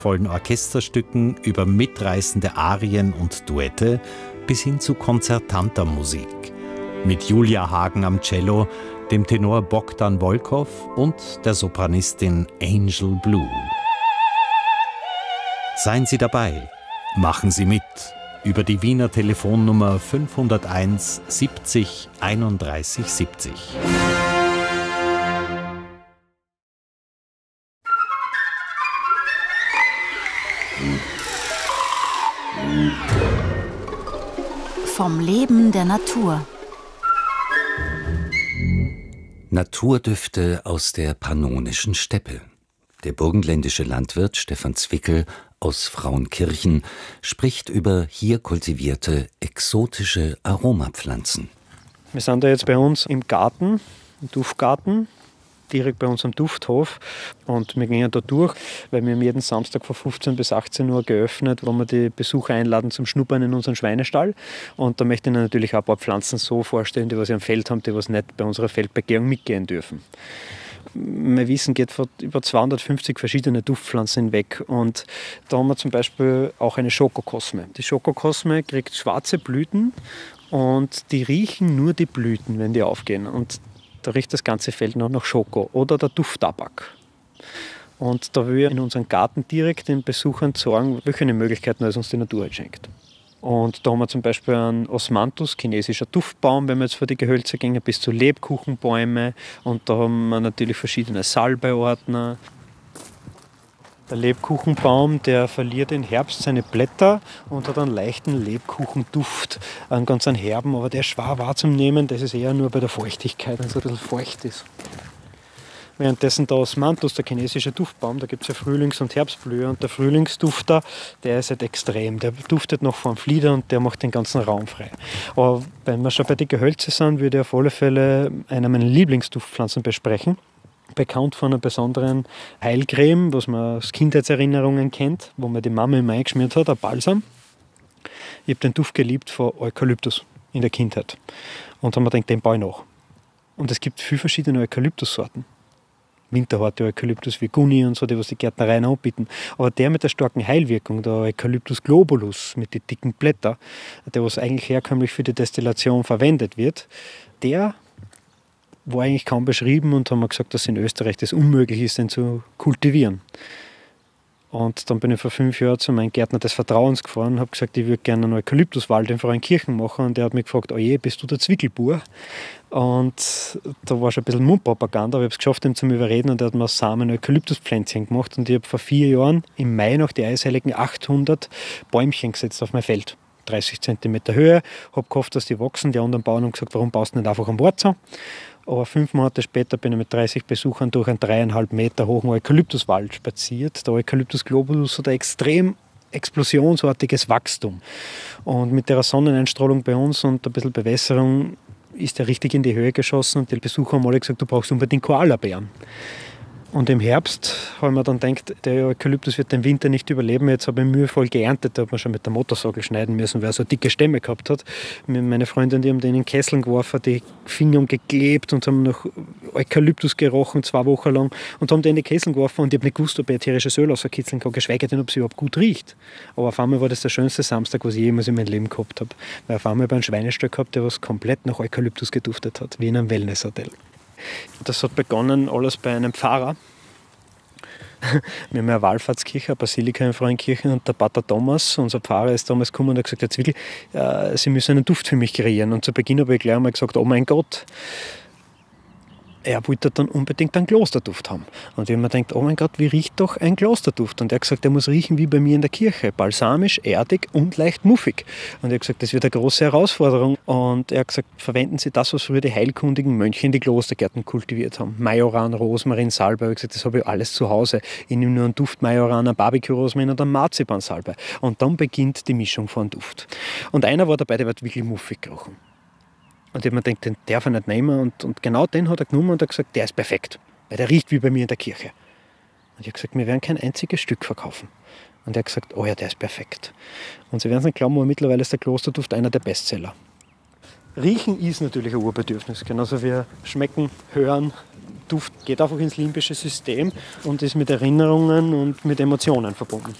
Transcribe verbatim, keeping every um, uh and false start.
vollen Orchesterstücken über mitreißende Arien und Duette bis hin zu konzertanter Musik. Mit Julia Hagen am Cello, dem Tenor Bogdan Wolkow und der Sopranistin Angel Blue. Seien Sie dabei, machen Sie mit über die Wiener Telefonnummer fünfhunderteins siebzig einunddreißig siebzig. Vom Leben der Natur. Naturdüfte aus der pannonischen Steppe. Der burgenländische Landwirt Stefan Zwickel aus Frauenkirchen spricht über hier kultivierte exotische Aromapflanzen. Wir sind da jetzt bei uns im Garten, im Duftgarten, direkt bei uns am Dufthof, und wir gehen da durch, weil wir haben jeden Samstag von fünfzehn bis achtzehn Uhr geöffnet, wo wir die Besucher einladen zum Schnuppern in unseren Schweinestall, und da möchte ich Ihnen natürlich auch ein paar Pflanzen so vorstellen, die was sie am Feld haben, die was nicht bei unserer Feldbegehung mitgehen dürfen. Mein Wissen geht von über zweihundertfünfzig verschiedene Duftpflanzen hinweg, und da haben wir zum Beispiel auch eine Schokokosme. Die Schokokosme kriegt schwarze Blüten und die riechen nur die Blüten, wenn die aufgehen, und da riecht das ganze Feld noch nach Schoko oder der Dufttabak. Und da will ich in unseren Garten direkt den Besuchern sagen, welche Möglichkeiten uns die Natur halt schenkt. Und da haben wir zum Beispiel einen Osmanthus, chinesischer Duftbaum, wenn wir jetzt vor die Gehölze gehen, bis zu Lebkuchenbäume. Und da haben wir natürlich verschiedene Salbeiordner. Der Lebkuchenbaum, der verliert im Herbst seine Blätter und hat einen leichten Lebkuchenduft, einen ganz einen herben, aber der ist schwer wahrzunehmen, das ist eher nur bei der Feuchtigkeit, wenn es ein bisschen feucht ist. Währenddessen der Osmanthus, der chinesische Duftbaum, da gibt es ja Frühlings- und Herbstblüher, und der Frühlingsdufter, der ist halt extrem, der duftet noch vor dem Flieder und der macht den ganzen Raum frei. Aber wenn wir schon bei den Gehölzen sind, würde ich auf alle Fälle eine meiner Lieblingsduftpflanzen besprechen. Bekannt von einer besonderen Heilcreme, was man aus Kindheitserinnerungen kennt, wo man die Mama immer eingeschmiert hat, ein Balsam. Ich habe den Duft geliebt von Eukalyptus in der Kindheit. Und dann habe ich gedacht, den baue ich nach. Und es gibt viele verschiedene Eukalyptussorten. Winterharte Eukalyptus wie Guni und so, die was die Gärtnereien anbieten. Aber der mit der starken Heilwirkung, der Eukalyptus globulus mit den dicken Blättern, der was eigentlich herkömmlich für die Destillation verwendet wird, der war eigentlich kaum beschrieben, und haben wir gesagt, dass in Österreich das unmöglich ist, den zu kultivieren. Und dann bin ich vor fünf Jahren zu meinem Gärtner des Vertrauens gefahren und habe gesagt, ich würde gerne einen Eukalyptuswald in Frauenkirchen machen. Und der hat mich gefragt, oje, bist du der Zwickelbauer? Und da war schon ein bisschen Mundpropaganda, aber ich habe es geschafft, ihn zu überreden, und er hat mir aus Samen Eukalyptuspflänzchen gemacht. Und ich habe vor vier Jahren im Mai nach die Eisheiligen achthundert Bäumchen gesetzt auf mein Feld. dreißig Zentimeter Höhe, habe gehofft, dass die wachsen. Die anderen Bauern haben gesagt, warum baust du nicht einfach am Wurzel? Aber fünf Monate später bin ich mit dreißig Besuchern durch einen dreieinhalb Meter hohen Eukalyptuswald spaziert. Der Eukalyptus globulus hat ein extrem explosionsartiges Wachstum. Und mit der Sonneneinstrahlung bei uns und ein bisschen Bewässerung ist er richtig in die Höhe geschossen. Und die Besucher haben alle gesagt, du brauchst unbedingt Koalabären. Und im Herbst haben wir dann gedacht, der Eukalyptus wird den Winter nicht überleben. Jetzt habe ich mühevoll geerntet, da hat man schon mit der Motorsagel schneiden müssen, weil er so dicke Stämme gehabt hat. Meine Freundin, die haben den in den Kesseln geworfen, die Finger haben geklebt und haben nach Eukalyptus gerochen, zwei Wochen lang, und haben den in die Kesseln geworfen, und ich habe nicht gewusst, ob ich ätherisches Öl rauskitzeln kann, geschweige denn, ob es überhaupt gut riecht. Aber auf einmal war das der schönste Samstag, was ich jemals in meinem Leben gehabt habe. Weil auf einmal habe ich einen Schweinestall gehabt, der was komplett nach Eukalyptus geduftet hat, wie in einem Wellnesshotel. Das hat begonnen alles bei einem Pfarrer. Wir haben eine Wallfahrtskirche, eine Basilika in Frauenkirchen, und der Pater Thomas, unser Pfarrer, ist damals gekommen und hat gesagt, Herr Zwickel, äh, Sie müssen einen Duft für mich kreieren. Und zu Beginn habe ich gleich einmal gesagt, oh mein Gott, er wollte dann unbedingt einen Klosterduft haben. Und ich habe mir gedacht, oh mein Gott, wie riecht doch ein Klosterduft? Und er hat gesagt, der muss riechen wie bei mir in der Kirche, balsamisch, erdig und leicht muffig. Und ich habe gesagt, das wird eine große Herausforderung. Und er hat gesagt, verwenden Sie das, was früher die heilkundigen Mönche in die Klostergärten kultiviert haben. Majoran, Rosmarin, Salbei. Ich habe gesagt, das habe ich alles zu Hause. Ich nehme nur einen Duft Majoran, einen Barbecue-Rosmarin und einen Marzipan-Salbei. Und dann beginnt die Mischung von Duft. Und einer war dabei, der wird wirklich muffig gerochen. Und ich habe mir gedacht, den darf er nicht nehmen. Und, und genau den hat er genommen und hat gesagt, der ist perfekt. Weil der riecht wie bei mir in der Kirche. Und ich habe gesagt, wir werden kein einziges Stück verkaufen. Und er hat gesagt, oh ja, der ist perfekt. Und Sie werden es nicht glauben, aber mittlerweile ist der Klosterduft einer der Bestseller. Riechen ist natürlich ein Urbedürfnis. Genauso wie schmecken, hören, Duft geht einfach ins limbische System und ist mit Erinnerungen und mit Emotionen verbunden.